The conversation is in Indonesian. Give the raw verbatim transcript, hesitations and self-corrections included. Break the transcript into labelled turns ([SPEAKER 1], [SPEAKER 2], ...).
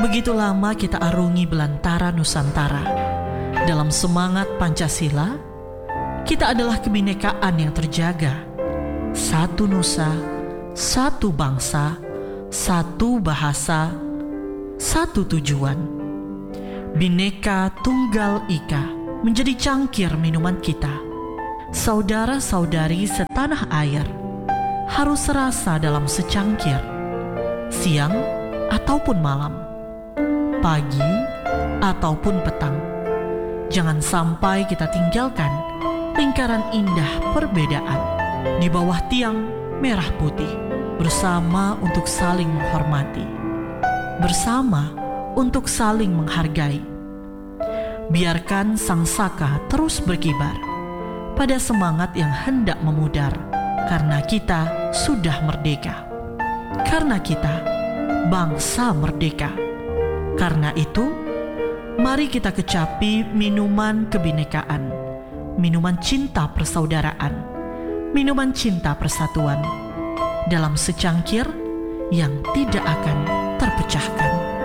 [SPEAKER 1] Begitu lama kita arungi belantara Nusantara. Dalam semangat Pancasila, kita adalah kebinekaan yang terjaga. Satu nusa, satu bangsa, satu bahasa, satu tujuan. Bhinneka Tunggal Ika menjadi cangkir minuman kita. Saudara-saudari setanah air harus serasa dalam secangkir, siang ataupun malam, pagi ataupun petang. Jangan sampai kita tinggalkan lingkaran indah perbedaan di bawah tiang merah putih, bersama untuk saling menghormati, bersama untuk saling menghargai. Biarkan sang saka terus berkibar pada semangat yang hendak memudar, karena kita sudah merdeka, karena kita bangsa merdeka. Karena itu, mari kita kecapi minuman kebinekaan, minuman cinta persaudaraan, minuman cinta persatuan, dalam secangkir yang tidak akan terpecahkan.